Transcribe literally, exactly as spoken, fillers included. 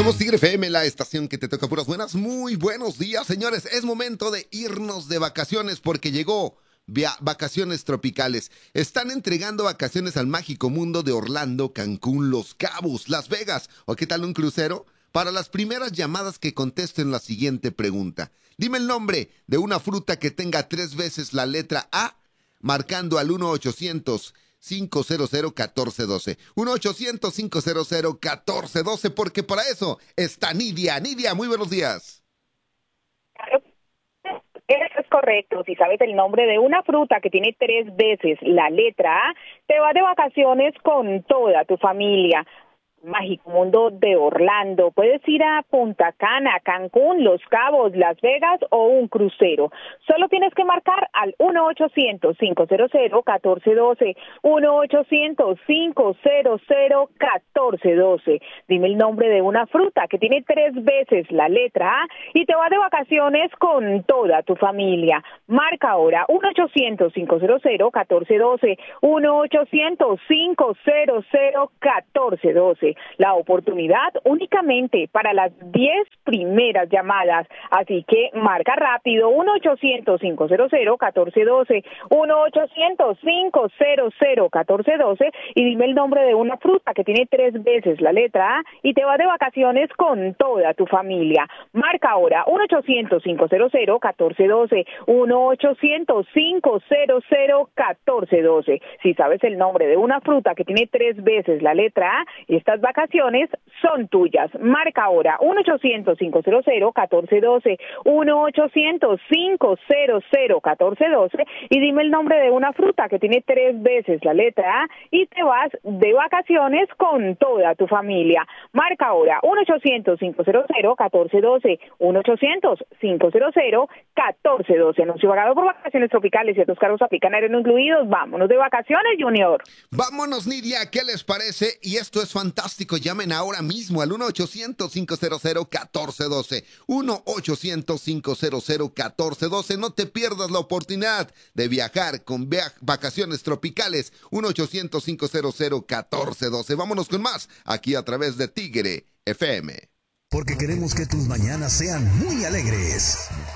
Somos Tigre F M, la estación que te toca puras buenas. Muy buenos días, señores. Es momento de irnos de vacaciones porque llegó via- Vacaciones Tropicales. Están entregando vacaciones al mágico mundo de Orlando, Cancún, Los Cabos, Las Vegas. ¿O qué tal un crucero? Para las primeras llamadas que contesten la siguiente pregunta. Dime el nombre de una fruta que tenga tres veces la letra A, marcando al uno ochocientos cinco cero cero catorce doce. uno ochocientos cinco cero cero catorce doce, porque para eso está Nidia. Nidia, muy buenos días. Eso es correcto. Si sabes el nombre de una fruta que tiene tres veces la letra A, te vas de vacaciones con toda tu familia. Mágico mundo de Orlando. Puedes ir a Punta Cana, Cancún, Los Cabos, Las Vegas o un crucero. Solo tienes que marcar al uno ochocientos cinco cero cero catorce doce. uno ochocientos cinco cero cero catorce doce. Dime el nombre de una fruta que tiene tres veces la letra A y te vas de vacaciones con toda tu familia. Marca ahora uno ochocientos cinco cero cero catorce doce. uno ochocientos cinco cero cero catorce doce. La oportunidad únicamente para las diez primeras llamadas. Así que marca rápido uno ochocientos cinco cero cero catorce doce. uno ochocientos cinco cero cero catorce doce y dime el nombre de una fruta que tiene tres veces la letra A y te vas de vacaciones con toda tu familia. Marca ahora uno ochocientos cinco cero cero catorce doce. uno ochocientos cinco cero cero catorce doce. Si sabes el nombre de una fruta que tiene tres veces la letra A, estas vacaciones son tuyas. Marca ahora uno ochocientos cinco cero cero catorce doce. uno ochocientos cinco cero cero catorce doce y dime el nombre de una fruta que tiene tres veces la letra A y te vas de vacaciones con toda tu familia. Marca ahora uno ochocientos cinco cero cero catorce doce. uno ochocientos cinco cero cero catorce doce. Anuncio pagado por Vacaciones Tropicales y otros cargos aplican, aire no incluidos. Vámonos de vacaciones, Junior. Vámonos, Nidia, ¿qué les parece? Y esto es fantástico. Llamen ahora mismo al uno ochocientos cinco cero cero catorce doce. uno ochocientos cinco cero cero catorce doce. No te pierdas la oportunidad de viajar con via- Vacaciones Tropicales. uno ochocientos cinco cero cero catorce doce. Vámonos con más aquí a través de Tigre F M. Porque queremos que tus mañanas sean muy alegres.